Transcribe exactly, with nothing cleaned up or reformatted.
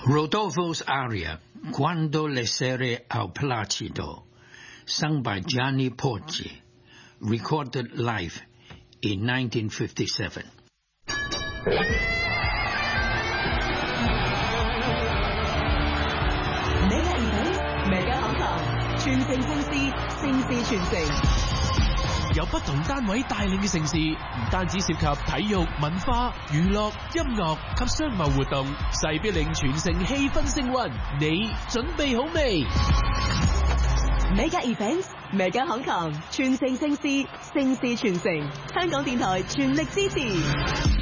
Rodolfo's aria, Quando le sere al Placido, sung by Gianni Porci, recorded live in nineteen fifty-seven. Mega event, Mega 考場，全城盛事，盛事全城。 由不同單位帶領嘅盛事，唔單止涉及體育、文化、娛樂、音樂及商貿活動，勢必令全城氣氛升溫。你準備好未 ？Mega events, Mega 考場，全城盛事，盛事全城。香港電台全力支持。